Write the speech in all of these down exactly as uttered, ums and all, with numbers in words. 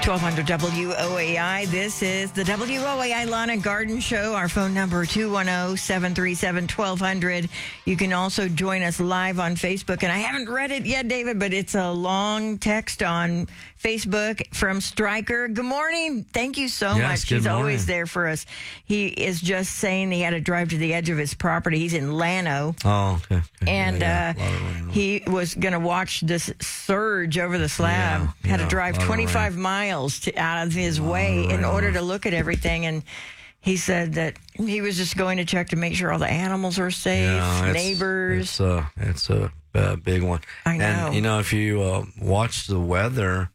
twelve hundred W O A I. This is the W O A I Lawn and Garden Show. Our phone number two one zero, seven three seven, one two zero zero. You can also join us live on Facebook. And I haven't read it yet, David, but it's a long text on Facebook from Stryker. Good morning. Thank you so yes, much. He's morning. always there for us. He is just saying he had to drive to the edge of his property. He's in Llano. Oh, okay. okay. And yeah, uh, yeah. he was going to watch this surge over the slab. Yeah, had yeah, to drive twenty-five miles to, out of his way in order to look at everything. And he said that he was just going to check to make sure all the animals are safe, yeah, it's, neighbors. It's a, it's a uh, big one. I know. And, you know, if you uh, watch the weather,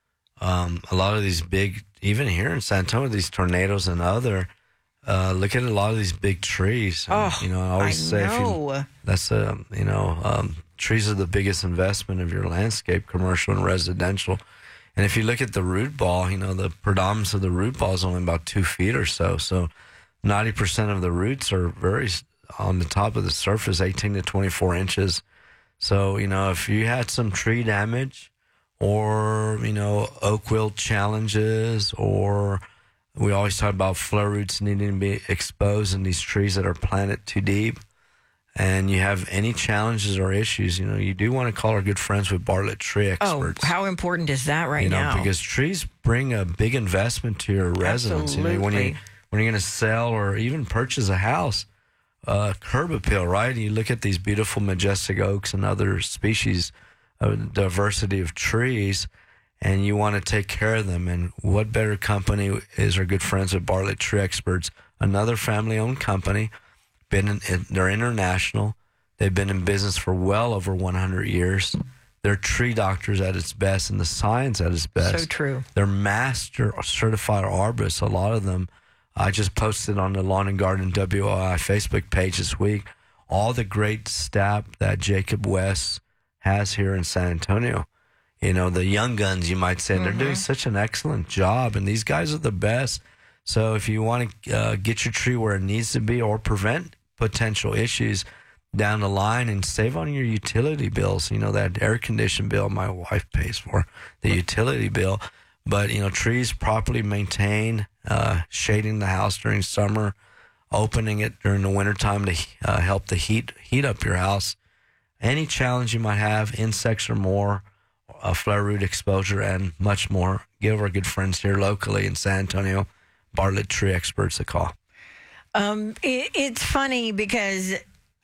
um, a lot of these big, even here in San Antonio, these tornadoes and other, uh, look at a lot of these big trees. Oh, you know, I always I say know. If you, that's a, you know, um, trees are the biggest investment of your landscape, commercial and residential. And if you look at the root ball, you know, the predominance of the root ball is only about two feet or so. So ninety percent of the roots are very on the top of the surface, eighteen to twenty-four inches. So, you know, if you had some tree damage or, you know, oak wilt challenges, or we always talk about flow roots needing to be exposed in these trees that are planted too deep, and you have any challenges or issues, you know, you do want to call our good friends with Bartlett Tree Experts. Oh, how important is that right you know, now? Because trees bring a big investment to your residence. Absolutely. You know, when you when you're going to sell or even purchase a house, uh, curb appeal, right? You look at these beautiful majestic oaks and other species, a diversity of trees, and you want to take care of them. And what better company is our good friends at Bartlett Tree Experts, another family-owned company. Been in, they're international. They've been in business for well over one hundred years. They're tree doctors at its best and the science at its best. So true. They're master certified arborists, a lot of them. I just posted on the Lawn and Garden W O I Facebook page this week all the great staff that Jacob West has here in San Antonio. You know, the young guns, you might say. Mm-hmm. They're doing such an excellent job, and these guys are the best. So if you want to uh, get your tree where it needs to be or prevent potential issues down the line and save on your utility bills, you know, that air conditioning bill my wife pays for, the utility bill. But, you know, trees properly maintained, uh, shading the house during summer, opening it during the wintertime to uh, help the heat heat up your house. Any challenge you might have, insects or more, uh, flower root exposure, and much more, give our good friends here locally in San Antonio, Bartlett Tree Experts, a call. Um, it, it's funny because,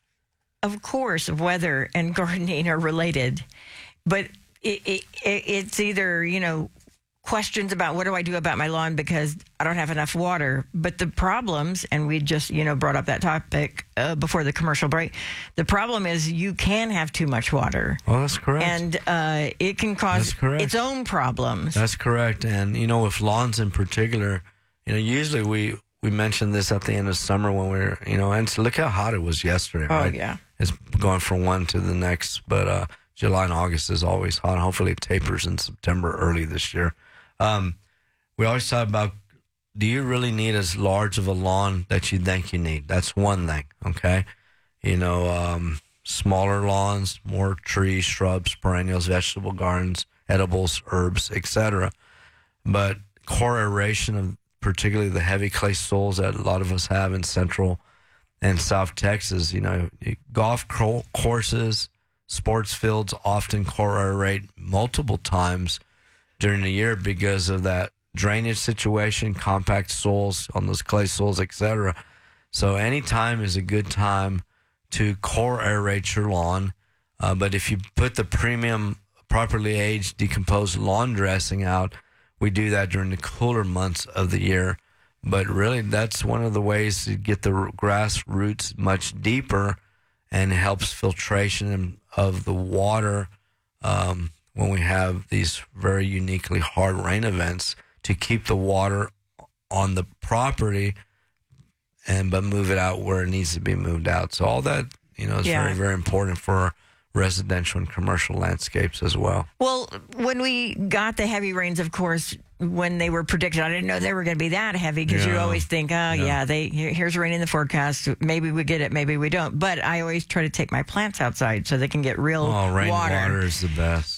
of course, weather and gardening are related, but it, it, it's either, you know, questions about what do I do about my lawn because I don't have enough water. But the problems, and we just, you know, brought up that topic uh, before the commercial break, the problem is you can have too much water. Well, that's correct. And uh, it can cause its own problems. That's correct. And, you know, with lawns in particular, you know, usually we, we mentioned this at the end of summer when we were, you know, and so look how hot it was yesterday, oh, right? yeah. It's going from one to the next, but uh, July and August is always hot. Hopefully it tapers in September early this year. Um, we always talk about, do you really need as large of a lawn that you think you need? That's one thing, okay? You know, um, smaller lawns, more trees, shrubs, perennials, vegetable gardens, edibles, herbs, et cetera. But core aeration of particularly the heavy clay soils that a lot of us have in Central and South Texas, you know, golf courses, sports fields often core aerate multiple times during the year because of that drainage situation, compact soils on those clay soils, et cetera. So any time is a good time to core aerate your lawn. Uh, but if you put the premium, properly aged, decomposed lawn dressing out, we do that during the cooler months of the year. But really, that's one of the ways to get the grass roots much deeper and helps filtration of the water um, when we have these very uniquely hard rain events, to keep the water on the property and but move it out where it needs to be moved out. So all that, you know, is yeah. very, very important for residential and commercial landscapes as well. Well, when we got the heavy rains, of course, when they were predicted, I didn't know they were going to be that heavy because yeah. you always think, oh, yeah, yeah they here's rain in the forecast. Maybe we get it, maybe we don't. But I always try to take my plants outside so they can get real oh, rain water. water is the best.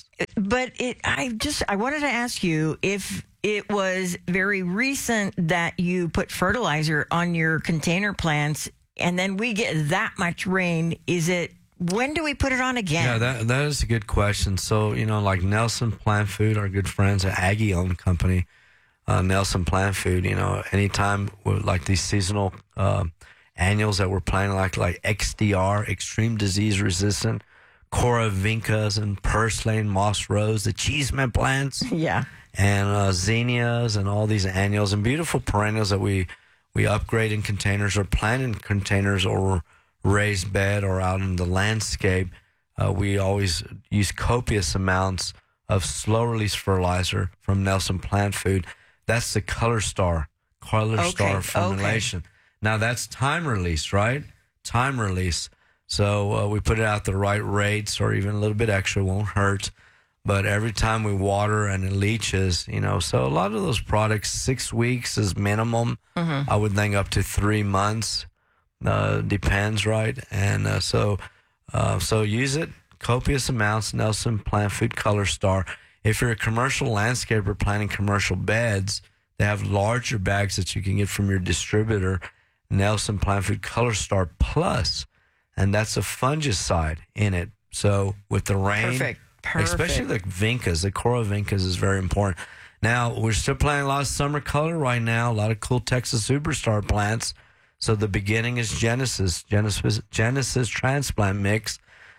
but it, I just, I wanted to ask you if it was very recent that you put fertilizer on your container plants and then we get that much rain. Is it, when do we put it on again? Yeah, that that is a good question. So, you know, like Nelson Plant Food, our good friends, an Aggie-owned company, uh, Nelson Plant Food, you know, anytime with like these seasonal uh, annuals that we're planting, like like X D R, extreme disease resistant, Coravincas and purslane, moss rose, the cheeseman plants. Yeah. And uh, zinnias and all these annuals and beautiful perennials that we, we upgrade in containers or plant in containers or raised bed or out in the landscape. Uh, we always use copious amounts of slow-release fertilizer from Nelson Plant Food. That's the Color Star, Color Okay, Star formulation. okay. Now, that's time release, right? Time release. So uh, we put it out the right rates or even a little bit extra, won't hurt. But every time we water and it leaches, you know, so a lot of those products, six weeks is minimum. Mm-hmm. I would think up to three months. Uh, depends, right? And uh, so uh, so use it, copious amounts, Nelson Plant Food Color Star. If you're a commercial landscaper planting commercial beds, they have larger bags that you can get from your distributor, Nelson Plant Food Color Star Plus. And that's a fungicide in it. So with the rain, Perfect. Perfect. especially the vincas, the Coravincas is very important. Now, we're still planting a lot of summer color right now, a lot of cool Texas Superstar plants. So the beginning is Genesis, Genesis, Genesis transplant mix.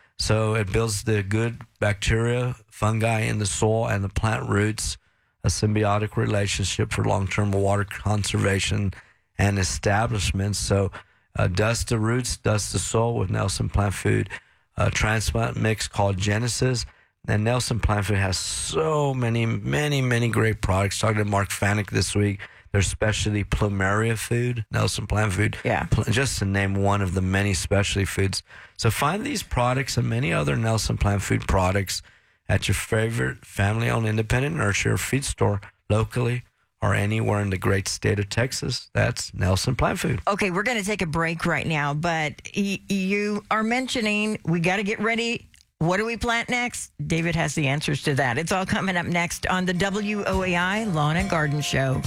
So it builds the good bacteria, fungi in the soil and the plant roots, a symbiotic relationship for long-term water conservation and establishment. So uh, dust the roots, dust the soil with Nelson Plant Food uh, transplant mix called Genesis. And Nelson Plant Food has so many, many, many great products. Talking to Mark Fanek this week. Their specialty plumeria food, Nelson Plant Food. Yeah. Just to name one of the many specialty foods. So find these products and many other Nelson Plant Food products at your favorite family-owned independent nursery or feed store locally or anywhere in the great state of Texas. That's Nelson Plant Food. Okay, we're going to take a break right now, but y- you are mentioning we got to get ready. What do we plant next? David has the answers to that. It's all coming up next on the W O A I Lawn and Garden Show.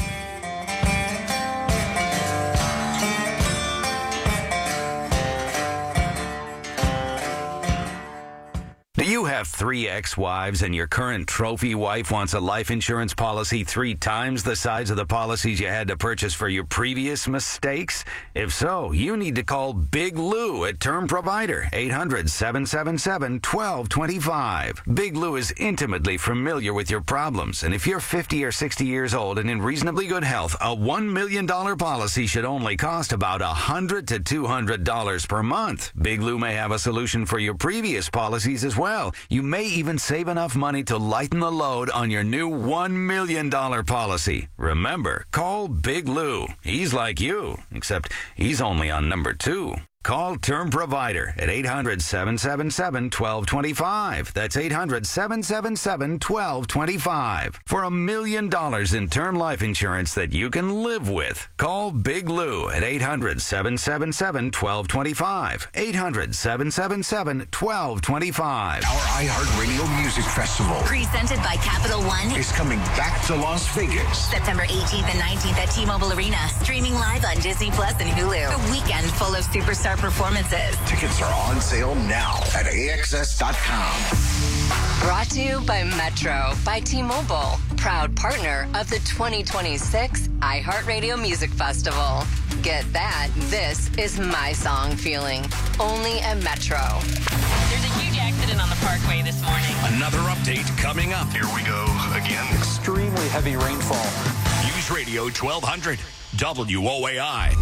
Do you have three ex-wives and your current trophy wife wants a life insurance policy three times the size of the policies you had to purchase for your previous mistakes? If so, you need to call Big Lou at Term Provider, eight hundred, seven seven seven, one two two five. Big Lou is intimately familiar with your problems, and if you're fifty or sixty years old and in reasonably good health, a one million dollars policy should only cost about one hundred to two hundred dollars per month. Big Lou may have a solution for your previous policies as well. You may even save enough money to lighten the load on your new one million dollars policy. Remember, call Big Lou. He's like you, except he's only on number two. Call Term Provider at eight hundred, seven seven seven, one two two five. That's eight hundred, seven seven seven, one two two five. For a million dollars in term life insurance that you can live with. Call Big Lou at eight hundred, seven seven seven, one two two five. eight hundred, seven seven seven, one two two five. Our iHeartRadio Music Festival Presented by Capital One. is coming back to Las Vegas. September eighteenth and nineteenth at T-Mobile Arena. Streaming live on Disney Plus and Hulu. A weekend full of superstar performances. Tickets are on sale now at A X S dot com. Brought to you by Metro by T-Mobile, proud partner of the twenty twenty-six iHeartRadio Music Festival. Get that, this is my song feeling, only at Metro. There's a huge accident on the Parkway this morning. Another update coming up. Here we go again. Extremely heavy rainfall. News Radio twelve hundred, W O A I.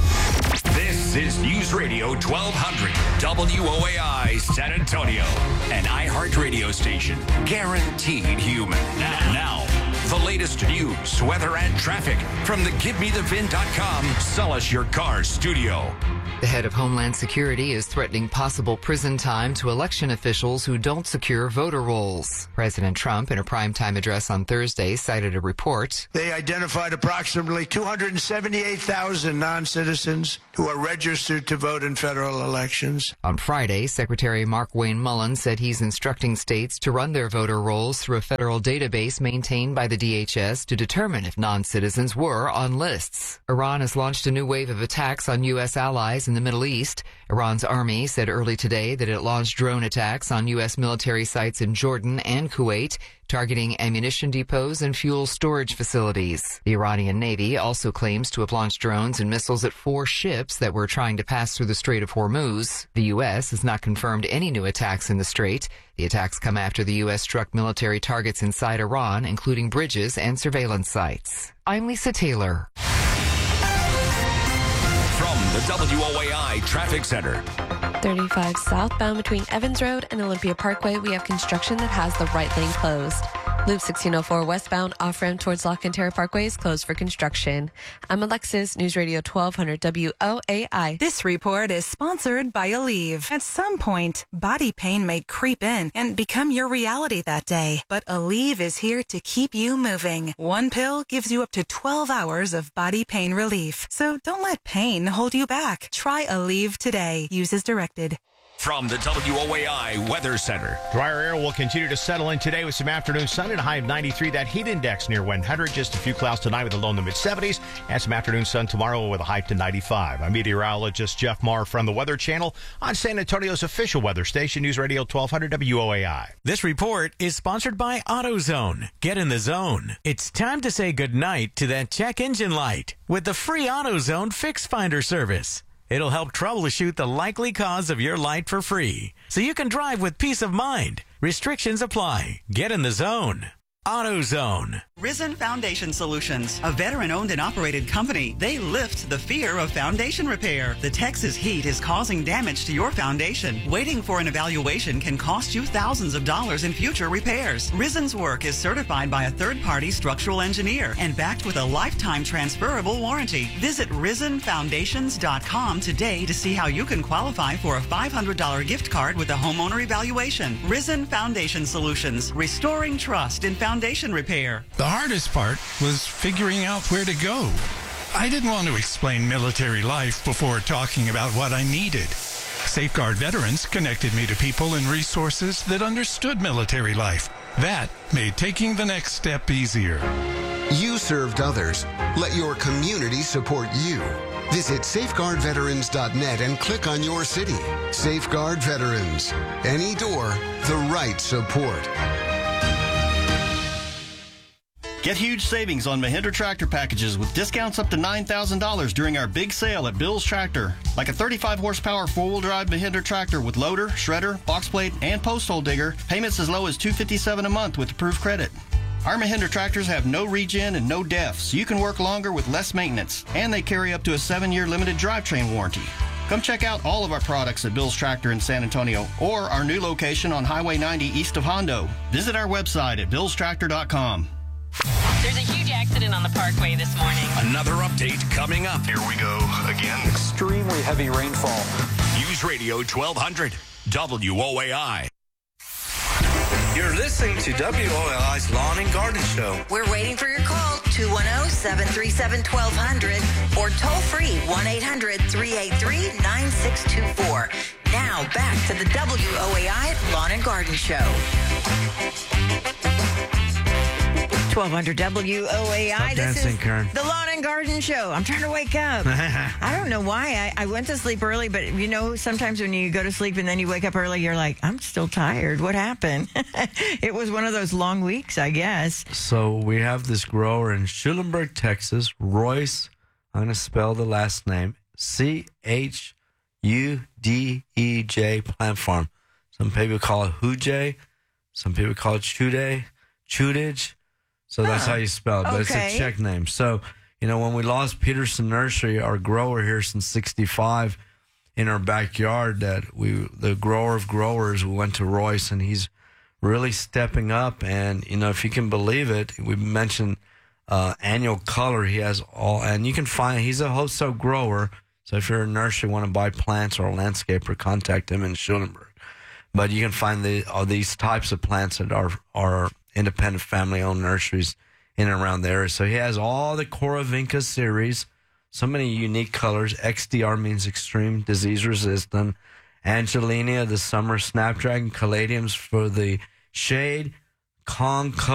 This is News Radio twelve hundred, W O A I San Antonio, an iHeartRadio station, guaranteed human. Now, now, the latest news, weather, and traffic from the Give Me The Vin dot com Sell Us Your Car studio. The head of Homeland Security is threatening possible prison time to election officials who don't secure voter rolls. President Trump, in a primetime address on Thursday, cited a report. They identified approximately two hundred seventy-eight thousand non-citizens who are registered to vote in federal elections. On Friday, Secretary Mark Wayne Mullen said he's instructing states to run their voter rolls through a federal database maintained by the D H S to determine if non-citizens were on lists. Iran has launched a new wave of attacks on U S allies in the Middle East. Iran's army said early today that it launched drone attacks on U S military sites in Jordan and Kuwait, targeting ammunition depots and fuel storage facilities. The Iranian Navy also claims to have launched drones and missiles at four ships that were trying to pass through the Strait of Hormuz. The U S has not confirmed any new attacks in the strait. The attacks come after the U S struck military targets inside Iran, including bridges and surveillance sites. I'm Lisa Taylor. From the W O A I Traffic Center. thirty-five southbound between Evans Road and Olympia Parkway, we have construction that has the right lane closed. Loop sixteen oh four westbound off-ramp towards Lock and Terra Parkway is closed for construction. I'm Alexis, News Radio twelve hundred W O A I. This report is sponsored by Aleve. At some point, body pain may creep in and become your reality that day. But Aleve is here to keep you moving. One pill gives you up to twelve hours of body pain relief. So don't let pain hold you back. Try Aleve today. Use as directed. From the W O A I Weather Center. Drier air will continue to settle in today with some afternoon sun and a high of ninety-three. That heat index near one hundred. Just a few clouds tonight with a low in the mid-seventies. And some afternoon sun tomorrow with a high to ninety-five. I'm meteorologist Jeff Marr from the Weather Channel on San Antonio's official weather station, News Radio twelve hundred W O A I. This report is sponsored by AutoZone. Get in the zone. It's time to say goodnight to that check engine light with the free AutoZone Fix Finder service. It'll help troubleshoot the likely cause of your light for free, so you can drive with peace of mind. Restrictions apply. Get in the zone. AutoZone. Risen Foundation Solutions, a veteran-owned and operated company. They lift the fear of foundation repair. The Texas heat is causing damage to your foundation. Waiting for an evaluation can cost you thousands of dollars in future repairs. Risen's work is certified by a third-party structural engineer and backed with a lifetime transferable warranty. Visit risen foundations dot com today to see how you can qualify for a five hundred dollars gift card with a homeowner evaluation. Risen Foundation Solutions, restoring trust in foundation repair. The hardest part was figuring out where to go. I didn't want to explain military life before talking about what I needed. Safeguard Veterans connected me to people and resources that understood military life. That made taking the next step easier. You served others. Let your community support you. Visit safeguard veterans dot net and click on your city. Safeguard Veterans. Any door, the right support. Get huge savings on Mahindra tractor packages with discounts up to nine thousand dollars during our big sale at Bill's Tractor. Like a thirty-five horsepower four-wheel drive Mahindra tractor with loader, shredder, box plate, and post hole digger. Payments as low as two hundred fifty-seven dollars a month with approved credit. Our Mahindra tractors have no regen and no def, so you can work longer with less maintenance. And they carry up to a seven-year limited drivetrain warranty. Come check out all of our products at Bill's Tractor in San Antonio or our new location on Highway ninety east of Hondo. Visit our website at bills tractor dot com. There's a huge accident on the Parkway this morning. Another update coming up. Here we go again. Extremely heavy rainfall. News Radio twelve hundred W O A I. You're listening to W O A I's Lawn and Garden Show. We're waiting for your call, two one zero, seven three seven, one two zero zero or toll free, one eight hundred, three eight three, nine six two four. Now back to the W O A I Lawn and Garden Show. twelve hundred W O A I. Stop this dancing, is Karen. the Lawn and Garden Show. I'm trying to wake up. I don't know why. I, I went to sleep early, but you know, sometimes when you go to sleep and then you wake up early, you're like, I'm still tired. What happened? It was one of those long weeks, I guess. So we have this grower in Schulenburg, Texas, Royce. I'm going to spell the last name. C H U D E J Plant Farm. Some people call it Hujay. Some people call it Chuday, Chudage. So that's how you spell it, but okay. It's a Czech name. So, you know, when we lost Peterson Nursery, our grower here since sixty-five in our backyard, that we, the grower of growers, we went to Royce, and he's really stepping up. And, you know, if you can believe it, we mentioned uh, annual color. He has all, and you can find, he's a wholesale grower. So if you're a nursery, want to buy plants or a landscaper, contact him in Schulenburg. But you can find the, all these types of plants that are, are independent family-owned nurseries in and around the area. So he has all the Coravinca series, so many unique colors. X D R means extreme disease resistant. Angelina, the summer snapdragon, caladiums for the shade, Kong